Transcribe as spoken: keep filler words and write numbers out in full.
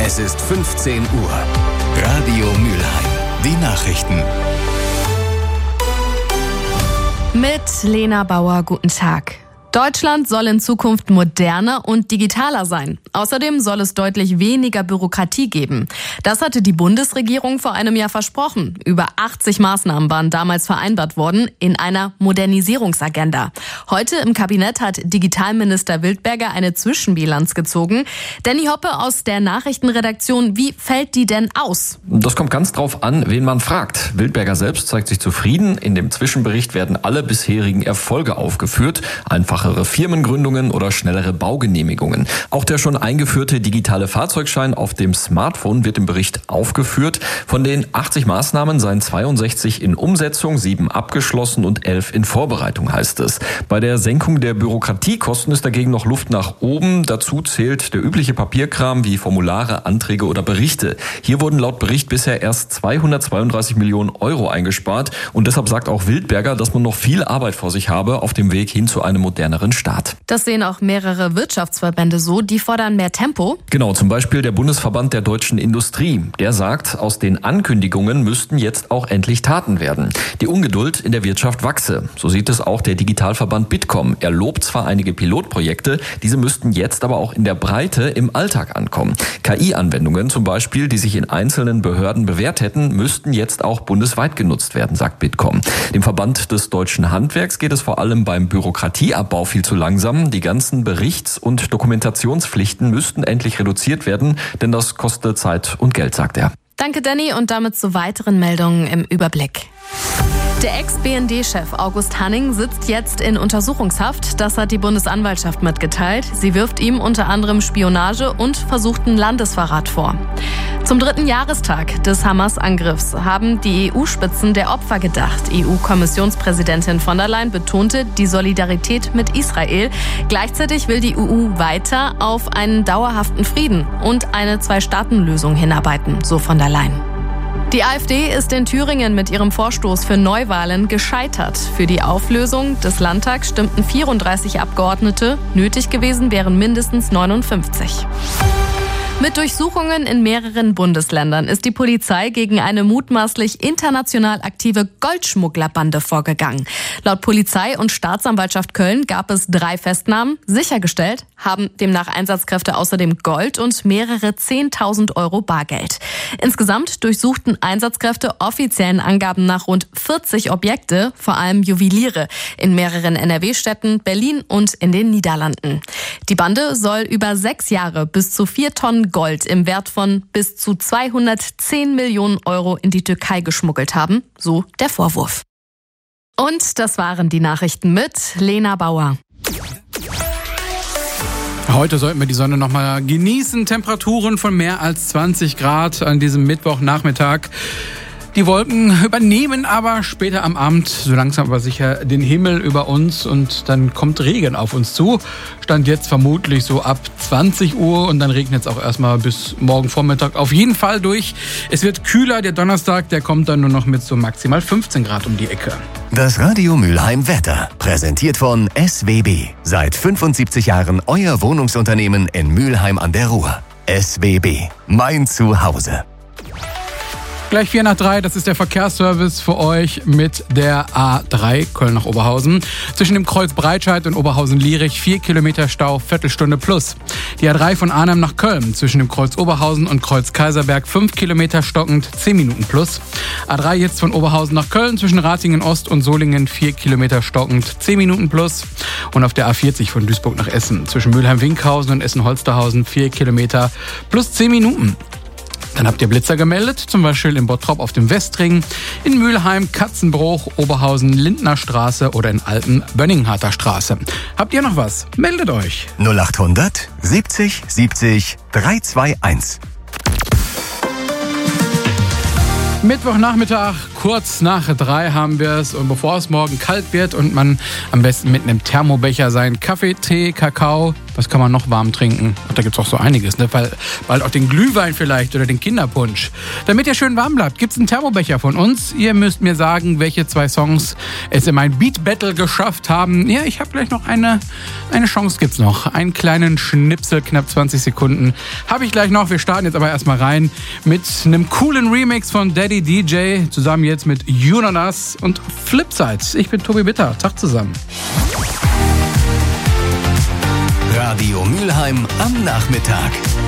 Es ist fünfzehn Uhr. Radio Mülheim. Die Nachrichten. Mit Lena Bauer, guten Tag. Deutschland soll in Zukunft moderner und digitaler sein. Außerdem soll es deutlich weniger Bürokratie geben. Das hatte die Bundesregierung vor einem Jahr versprochen. Über achtzig Maßnahmen waren damals vereinbart worden in einer Modernisierungsagenda. Heute im Kabinett hat Digitalminister Wildberger eine Zwischenbilanz gezogen. Danny Hoppe aus der Nachrichtenredaktion, wie fällt die denn aus? Das kommt ganz drauf an, wen man fragt. Wildberger selbst zeigt sich zufrieden. In dem Zwischenbericht werden alle bisherigen Erfolge aufgeführt. Einfach Firmengründungen oder schnellere Baugenehmigungen. Auch der schon eingeführte digitale Fahrzeugschein auf dem Smartphone wird im Bericht aufgeführt. Von den achtzig Maßnahmen seien zweiundsechzig in Umsetzung, sieben abgeschlossen und elf in Vorbereitung, heißt es. Bei der Senkung der Bürokratiekosten ist dagegen noch Luft nach oben. Dazu zählt der übliche Papierkram wie Formulare, Anträge oder Berichte. Hier wurden laut Bericht bisher erst zweihundertzweiunddreißig Millionen Euro eingespart. Und deshalb sagt auch Wildberger, dass man noch viel Arbeit vor sich habe auf dem Weg hin zu einem modernen Staat. Das sehen auch mehrere Wirtschaftsverbände so, die fordern mehr Tempo. Genau, zum Beispiel der Bundesverband der deutschen Industrie. Der sagt, aus den Ankündigungen müssten jetzt auch endlich Taten werden. Die Ungeduld in der Wirtschaft wachse. So sieht es auch der Digitalverband Bitkom. Er lobt zwar einige Pilotprojekte, diese müssten jetzt aber auch in der Breite im Alltag ankommen. K I-Anwendungen zum Beispiel, die sich in einzelnen Behörden bewährt hätten, müssten jetzt auch bundesweit genutzt werden, sagt Bitkom. Dem Verband des deutschen Handwerks geht es vor allem beim Bürokratieabbau viel zu langsam. Die ganzen Berichts- und Dokumentationspflichten müssten endlich reduziert werden, denn das kostet Zeit und Geld, sagt er. Danke, Danny, und damit zu weiteren Meldungen im Überblick. Der Ex-B N D-Chef August Hanning sitzt jetzt in Untersuchungshaft. Das hat die Bundesanwaltschaft mitgeteilt. Sie wirft ihm unter anderem Spionage und versuchten Landesverrat vor. Zum dritten Jahrestag des Hamas-Angriffs haben die E U-Spitzen der Opfer gedacht. E U-Kommissionspräsidentin von der Leyen betonte die Solidarität mit Israel. Gleichzeitig will die E U weiter auf einen dauerhaften Frieden und eine Zwei-Staaten-Lösung hinarbeiten, so von der Leyen. Die AfD ist in Thüringen mit ihrem Vorstoß für Neuwahlen gescheitert. Für die Auflösung des Landtags stimmten vierunddreißig Abgeordnete. Nötig gewesen wären mindestens neunundfünfzig. Mit Durchsuchungen in mehreren Bundesländern ist die Polizei gegen eine mutmaßlich international aktive Goldschmugglerbande vorgegangen. Laut Polizei und Staatsanwaltschaft Köln gab es drei Festnahmen. Sichergestellt haben demnach Einsatzkräfte außerdem Gold und mehrere zehntausend Euro Bargeld. Insgesamt durchsuchten Einsatzkräfte offiziellen Angaben nach rund vierzig Objekte, vor allem Juweliere, in mehreren N R W-Städten, Berlin und in den Niederlanden. Die Bande soll über sechs Jahre bis zu vier Tonnen Gold im Wert von bis zu zweihundertzehn Millionen Euro in die Türkei geschmuggelt haben, so der Vorwurf. Und das waren die Nachrichten mit Lena Bauer. Heute sollten wir die Sonne noch mal genießen. Temperaturen von mehr als zwanzig Grad an diesem Mittwochnachmittag. Die Wolken übernehmen aber später am Abend so langsam aber sicher den Himmel über uns und dann kommt Regen auf uns zu. Stand jetzt vermutlich so ab zwanzig Uhr und dann regnet es auch erstmal bis morgen Vormittag auf jeden Fall durch. Es wird kühler, der Donnerstag, der kommt dann nur noch mit so maximal fünfzehn Grad um die Ecke. Das Radio Mülheim Wetter, präsentiert von S W B. Seit fünfundsiebzig Jahren euer Wohnungsunternehmen in Mülheim an der Ruhr. S W B, mein Zuhause. Gleich vier nach drei, das ist der Verkehrsservice für euch mit der A drei Köln nach Oberhausen. Zwischen dem Kreuz Breitscheid und Oberhausen-Lierich vier Kilometer Stau, Viertelstunde plus. Die A drei von Arnhem nach Köln zwischen dem Kreuz Oberhausen und Kreuz Kaiserberg fünf Kilometer stockend, zehn Minuten plus. A drei jetzt von Oberhausen nach Köln zwischen Ratingen Ost und Solingen vier Kilometer stockend, zehn Minuten plus. Und auf der A vierzig von Duisburg nach Essen zwischen Mülheim-Winkhausen und Essen-Holsterhausen vier Kilometer plus zehn Minuten. Dann habt ihr Blitzer gemeldet, zum Beispiel in Bottrop auf dem Westring, in Mülheim, Katzenbruch, Oberhausen, Lindner Straße oder in Alten, Bönningharter Straße. Habt ihr noch was? Meldet euch. null achthundert siebzig siebzig dreihunderteinundzwanzig. Mittwochnachmittag, kurz nach drei haben wir es. Und bevor es morgen kalt wird und man am besten mit einem Thermobecher seinen Kaffee, Tee, Kakao, was kann man noch warm trinken? Und da gibt es auch so einiges, ne? Weil, bald auch den Glühwein vielleicht oder den Kinderpunsch. Damit ihr schön warm bleibt, gibt es einen Thermobecher von uns. Ihr müsst mir sagen, welche zwei Songs es in mein Beat Battle geschafft haben. Ja, ich habe gleich noch eine, eine Chance gibt's noch. Einen kleinen Schnipsel, knapp zwanzig Sekunden, habe ich gleich noch. Wir starten jetzt aber erstmal rein mit einem coolen Remix von Daddy D J, zusammen jetzt mit Jonas und Flipside. Ich bin Tobi Bitter. Tag zusammen. Radio Mülheim am Nachmittag.